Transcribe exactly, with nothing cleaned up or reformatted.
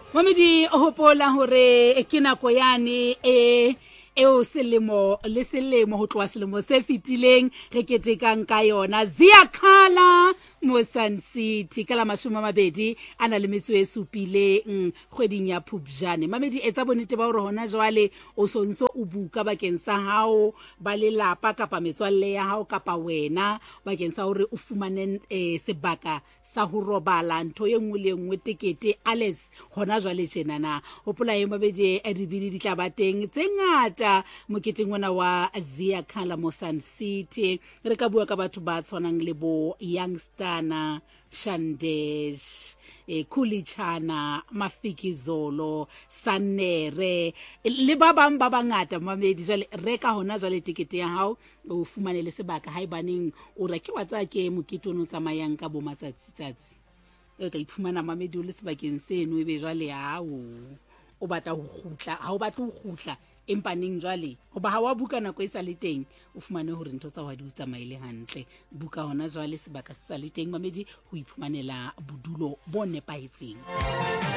Mamedi o hopola hore e ke nako yane e eo selemo le selemo ho tloha selemo se fetileng re ketekang ka yona Ziyakhala mo Sun City ka la mashome a mabedi a na le metso e supileng kgweding ya Phupjane. Mamedi etsa bonnete ba hore hona jwale o sontso o buka bakeng sa hao ba lelapa kapa metswalle ya hao kapa wena bakeng sa hore o fumane eh, sebaka sa ho robala ntho ye nngwe le nngwe tekete Alex hona jwale tjena na hopola ye mabedi a dibili di tla ba teng tse ngata moketeng ona wa Ziyakhala mo Sun City. Re ka bua ka batho ba tshwanang le bo Youngstana, Shandesh, e Kulichana, Mafikizolo, Sanere le ba bang ba bangata mamedi jwale reka hona jwale tikete ya hao o fumane le sebaka haibaneng o reke wa tsa ke moketono tsamayang ka bo matsatsi tsatsi e ka iphumana mamedi o le sebakeng seno e be jwale hao o batla ho khutla ha o batla ho khutla empaneng jwale hoba ha wa buka nako e sa le teng o fumane hore ntho tsa wa di tsamaile hantle buka hona jwale sebaka se sa le teng mamedi ho iphumanela bodulo bo nepaetseng.